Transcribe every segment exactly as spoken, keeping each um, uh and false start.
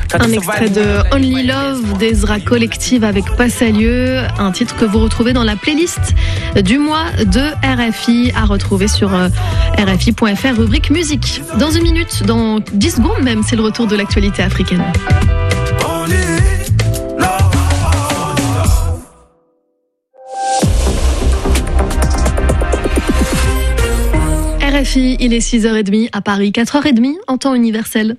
Un extrait de Only Love d'Ezra Collective avec Passalieu, un titre que vous retrouvez dans la playlist du mois de R F I, à retrouver sur R F I point F R, rubrique musique. Dans une minute, dans dix secondes même, c'est le retour de l'actualité africaine. R F I, il est six heures trente à Paris, quatre heures trente en temps universel.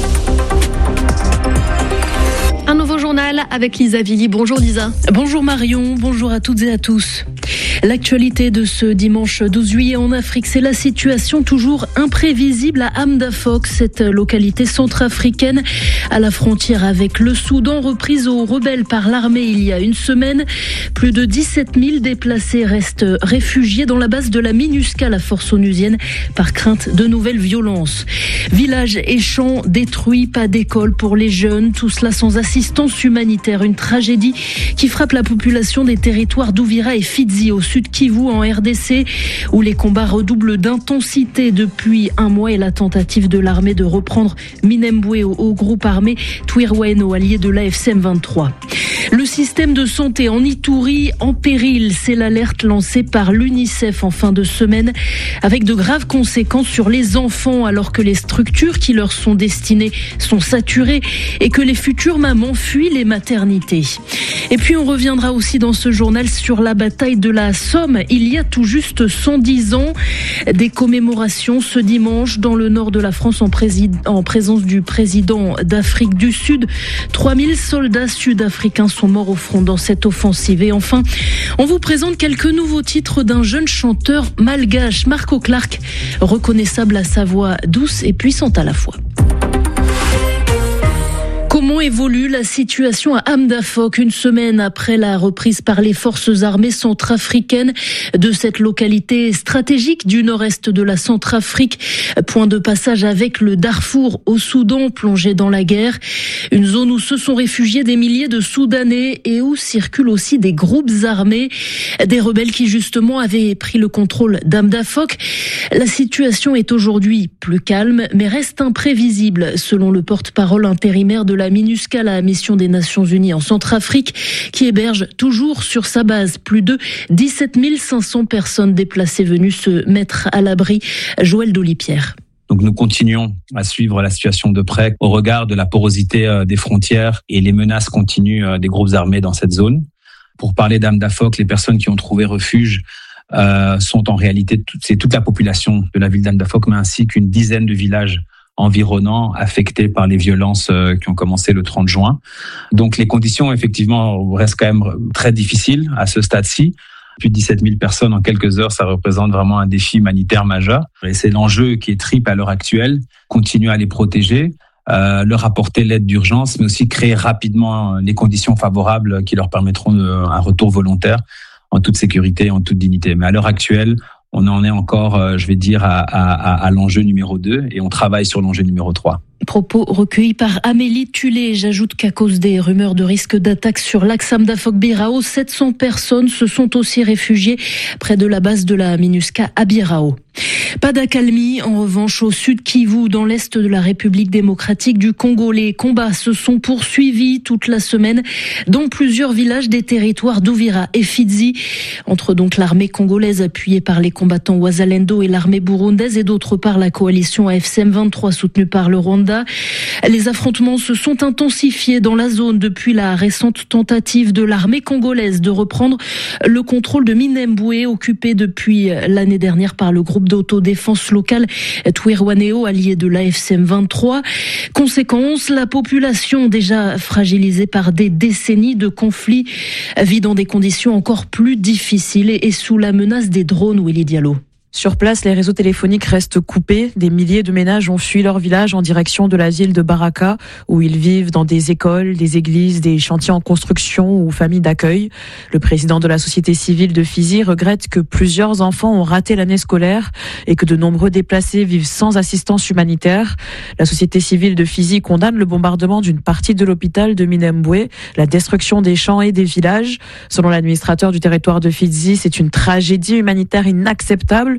Un nouveau journal avec Lisa Villy. Bonjour Lisa. Bonjour Marion, bonjour à toutes et à tous. L'actualité de ce dimanche douze juillet en Afrique, c'est la situation toujours imprévisible à Hamdafok, cette localité centrafricaine à la frontière avec le Soudan, reprise aux rebelles par l'armée il y a une semaine. Plus de dix-sept mille déplacés restent réfugiés dans la base de la MINUSCA, la force onusienne, par crainte de nouvelles violences. Villages et champs détruits, pas d'école pour les jeunes, tout cela sans assistance humanitaire. Une tragédie qui frappe la population des territoires d'Ouvira et Fizi au sud Kivu en R D C, où les combats redoublent d'intensité depuis un mois et la tentative de l'armée de reprendre Minembwe au, au groupe armé Twirwaeno, allié de l'A F C M vingt-trois. Le système de santé en Ituri en péril, c'est l'alerte lancée par l'UNICEF en fin de semaine, avec de graves conséquences sur les enfants, alors que les structures qui leur sont destinées sont saturées et que les futures mamans fuient les maternités. Et puis on reviendra aussi dans ce journal sur la bataille de la Somme, il y a tout juste cent dix ans. Des commémorations ce dimanche dans le nord de la France en, présid- en présence du président d'Afrique du Sud. trois mille soldats sud-africains sont morts au front dans cette offensive. Et enfin, on vous présente quelques nouveaux titres d'un jeune chanteur malgache, Marco Clark, reconnaissable à sa voix douce et puissante à la fois. Comment évolue la situation à Hamdafok une semaine après la reprise par les forces armées centrafricaines de cette localité stratégique du nord-est de la Centrafrique, point de passage avec le Darfour au Soudan plongé dans la guerre, une zone où se sont réfugiés des milliers de Soudanais et où circulent aussi des groupes armés, des rebelles qui justement avaient pris le contrôle d'Hamdafok. La situation est aujourd'hui plus calme mais reste imprévisible selon le porte-parole intérimaire de la MINUSCA, la mission des Nations Unies en Centrafrique, qui héberge toujours sur sa base plus de dix-sept mille cinq cents personnes déplacées venues se mettre à l'abri. Joël Dolipierre. Donc nous continuons à suivre la situation de près au regard de la porosité des frontières et les menaces continues des groupes armés dans cette zone. Pour parler d'Hamdafok, les personnes qui ont trouvé refuge euh, sont en réalité, c'est toute la population de la ville d'Hamdafok, mais ainsi qu'une dizaine de villages environnants affectés par les violences qui ont commencé le trente juin. Donc les conditions effectivement restent quand même très difficiles à ce stade-ci. Plus de dix-sept mille personnes en quelques heures, ça représente vraiment un défi humanitaire majeur. Et c'est l'enjeu qui est triple à l'heure actuelle, continuer à les protéger, euh, leur apporter l'aide d'urgence, mais aussi créer rapidement les conditions favorables qui leur permettront de, un retour volontaire en toute sécurité et en toute dignité. Mais à l'heure actuelle, on en est encore, je vais dire, à, à, à l'enjeu numéro deux et on travaille sur l'enjeu numéro trois. Propos recueillis par Amélie Tulé. J'ajoute qu'à cause des rumeurs de risque d'attaque sur l'axe Hamdafok-Birao, sept cents personnes se sont aussi réfugiées près de la base de la MINUSCA à Birao. Pas d'accalmie, en revanche, au sud Kivu, dans l'est de la République démocratique du Congo. Les combats se sont poursuivis toute la semaine dans plusieurs villages des territoires d'Ouvira et Fizi, entre donc l'armée congolaise appuyée par les combattants Wazalendo et l'armée burundaise et d'autre part la coalition A F C M vingt-trois soutenue par le Rwanda. Les affrontements se sont intensifiés dans la zone depuis la récente tentative de l'armée congolaise de reprendre le contrôle de Minembwe, occupé depuis l'année dernière par le groupe d'autodéfense locale Twirwaeno, allié de l'A F C M vingt-trois. Conséquence, la population déjà fragilisée par des décennies de conflits vit dans des conditions encore plus difficiles et sous la menace des drones. Willy Diallo. Sur place, les réseaux téléphoniques restent coupés. Des milliers de ménages ont fui leur village en direction de la ville de Baraka, où ils vivent dans des écoles, des églises, des chantiers en construction ou familles d'accueil. Le président de la société civile de Fizi regrette que plusieurs enfants ont raté l'année scolaire et que de nombreux déplacés vivent sans assistance humanitaire. La société civile de Fizi condamne le bombardement d'une partie de l'hôpital de Minembwe, la destruction des champs et des villages. Selon l'administrateur du territoire de Fizi, c'est une tragédie humanitaire inacceptable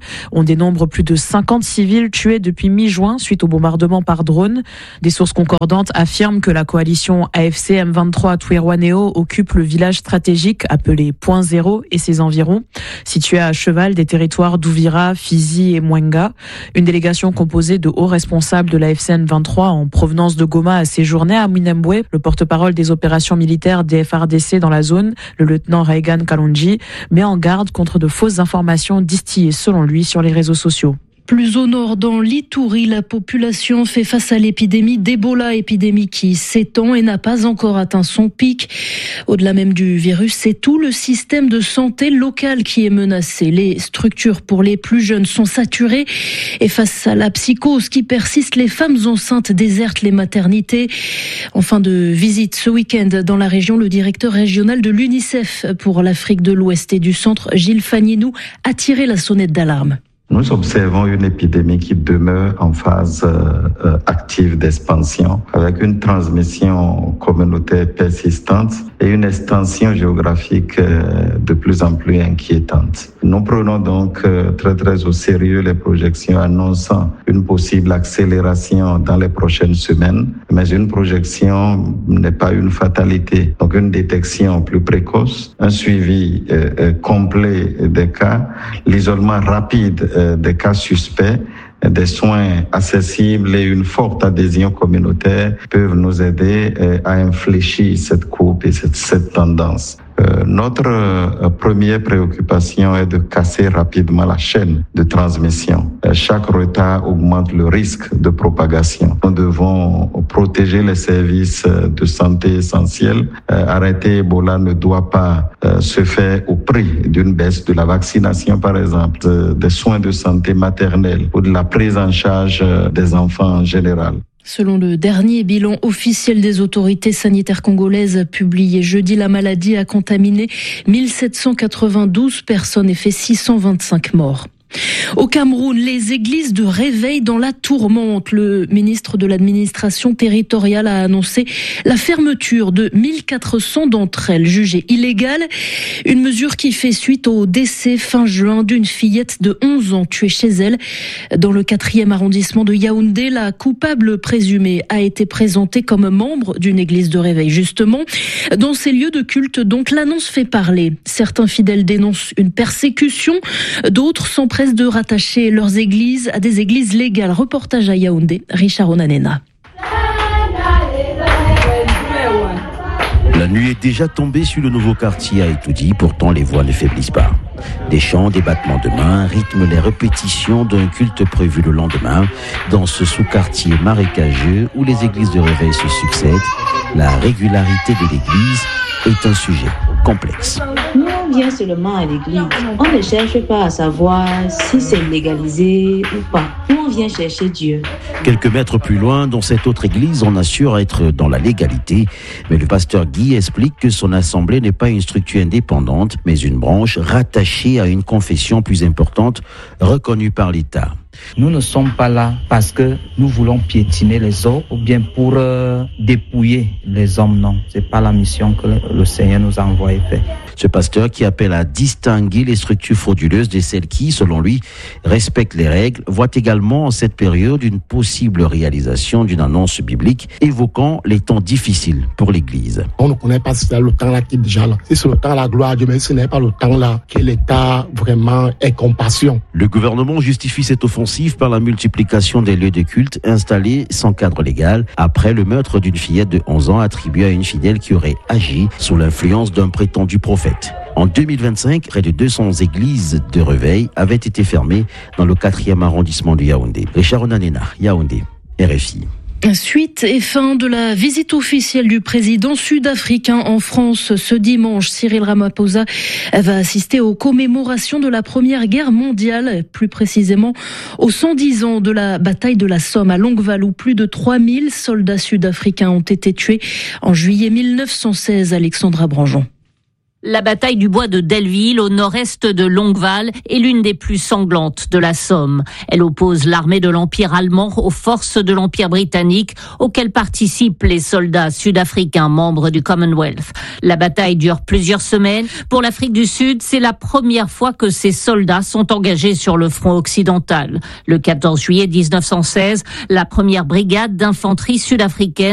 On dénombre plus de cinquante civils tués depuis mi-juin suite au bombardement par drone. Des sources concordantes affirment que la coalition A F C M vingt-trois Twirwanéo occupe le village stratégique appelé Point Zéro et ses environs, situé à cheval des territoires d'Ouvira, Fizi et Mwenga. Une délégation composée de hauts responsables de l'A F C M vingt-trois en provenance de Goma a séjourné à Minembwe. Le porte-parole des opérations militaires des F R D C dans la zone, le lieutenant Reagan Kalonji, met en garde contre de fausses informations distillées selon lui sur les réseaux sociaux. Plus au nord, dans l'Ituri, la population fait face à l'épidémie d'Ebola, épidémie qui s'étend et n'a pas encore atteint son pic. Au-delà même du virus, c'est tout le système de santé local qui est menacé. Les structures pour les plus jeunes sont saturées et face à la psychose qui persiste, les femmes enceintes désertent les maternités. En fin de visite ce week-end dans la région, le directeur régional de l'UNICEF pour l'Afrique de l'Ouest et du Centre, Gilles Fagninou, a tiré la sonnette d'alarme. Nous observons une épidémie qui demeure en phase euh, active d'expansion, avec une transmission communautaire persistante et une extension géographique euh, de plus en plus inquiétante. Nous prenons donc euh, très très au sérieux les projections annonçant une possible accélération dans les prochaines semaines, mais une projection n'est pas une fatalité. Donc une détection plus précoce, un suivi euh, euh, complet des cas, l'isolement rapide euh, des cas suspects, des soins accessibles et une forte adhésion communautaire peuvent nous aider à infléchir cette courbe et cette, cette tendance. Euh, notre euh, première préoccupation est de casser rapidement la chaîne de transmission. Euh, chaque retard augmente le risque de propagation. Nous devons protéger les services de santé essentiels. Euh, arrêter Ebola ne doit pas euh, se faire au prix d'une baisse de la vaccination, par exemple, de, des soins de santé maternelle ou de la prise en charge euh, des enfants en général. Selon le dernier bilan officiel des autorités sanitaires congolaises publié jeudi, la maladie a contaminé mille sept cent quatre-vingt-douze personnes et fait six cent vingt-cinq morts. Au Cameroun, les églises de réveil dans la tourmente. Le ministre de l'administration territoriale a annoncé la fermeture de mille quatre cents d'entre elles, jugées illégales. Une mesure qui fait suite au décès fin juin d'une fillette de onze ans tuée chez elle. Dans le quatrième arrondissement de Yaoundé, la coupable présumée a été présentée comme membre d'une église de réveil. Justement, dans ces lieux de culte, donc l'annonce fait parler. Certains fidèles dénoncent une persécution, d'autres s'empressent de rattacher leurs églises à des églises légales. Reportage à Yaoundé, Richard Onanena. La nuit est déjà tombée sur le nouveau quartier à Etoudi, pourtant les voix ne faiblissent pas. Des chants, des battements de mains rythment les répétitions d'un culte prévu le lendemain dans ce sous-quartier marécageux où les églises de réveil se succèdent. La régularité de l'église est un sujet complexe. Nous, on vient seulement à l'église. On ne cherche pas à savoir si c'est légalisé ou pas. Nous, on vient chercher Dieu. Quelques mètres plus loin, dans cette autre église, on assure être dans la légalité. Mais le pasteur Guy explique que son assemblée n'est pas une structure indépendante, mais une branche rattachée à une confession plus importante, reconnue par l'État. Nous ne sommes pas là parce que nous voulons piétiner les autres ou bien pour euh, dépouiller les hommes, non. C'est pas la mission que le Seigneur nous a envoyé faire. Ce pasteur qui appelle à distinguer les structures frauduleuses de celles qui, selon lui, respectent les règles, voit également en cette période une possible réalisation d'une annonce biblique évoquant les temps difficiles pour l'Église. On ne connaît pas si c'est le temps-là qui est déjà là. Si c'est le temps de la gloire à Dieu, mais ce n'est pas le temps-là que l'État vraiment ait compassion. Le gouvernement justifie cette offensive par la multiplication des lieux de culte installés sans cadre légal après le meurtre d'une fillette de onze ans attribuée à une fidèle qui aurait agi sous l'influence d'un prétendu prophète. En deux mille vingt-cinq, près de deux cents églises de réveil avaient été fermées dans le quatrième arrondissement de Yaoundé. Richard Onanena, Yaoundé, R F I. Suite et fin de la visite officielle du président sud-africain en France ce dimanche. Cyril Ramaphosa va assister aux commémorations de la Première Guerre mondiale, plus précisément aux cent dix ans de la bataille de la Somme à Longueval, où plus de trois mille soldats sud-africains ont été tués en juillet mille neuf cent seize. Alexandra Branjon. La bataille du bois de Delville, au nord-est de Longueval, est l'une des plus sanglantes de la Somme. Elle oppose l'armée de l'Empire allemand aux forces de l'Empire britannique, auxquelles participent les soldats sud-africains membres du Commonwealth. La bataille dure plusieurs semaines. Pour l'Afrique du Sud, c'est la première fois que ces soldats sont engagés sur le front occidental. Le quatorze juillet mille neuf cent seize, la première brigade d'infanterie sud-africaine